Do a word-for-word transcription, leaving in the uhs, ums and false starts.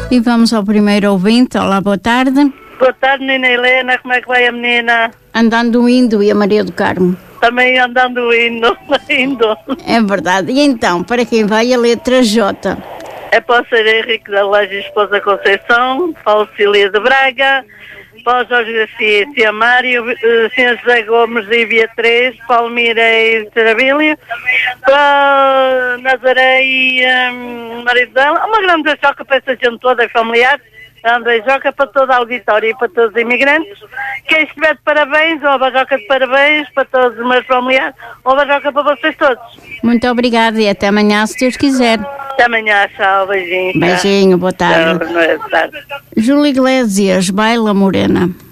E vamos ao primeiro ouvinte. Olá, boa tarde. Boa tarde, menina Helena. Como é que vai a menina? Andando indo e a Maria do Carmo. Também andando indo, indo. É verdade. E então, para quem vai a letra J? É para o Sr. Henrique da Laje Esposa Conceição, para o Cília de Braga, para o Jorge Garcia e Tia Mário, uh, senhor José Gomes e Beatriz, Palmira e Terabílio, para Nazaré e um, marido dela, uma grande choca para essa gente toda, familiar, André Joca, para toda a auditória e para todos os imigrantes. Quem estiver de parabéns, ou a Bajoca de parabéns para todos os meus familiares, ou a Bajoca para vocês todos. Muito obrigada e até amanhã, se Deus quiser. Até amanhã, tchau, beijinho. Beijinho, boa tarde. Tchau, boa tarde. Júlio Iglesias, Baila Morena.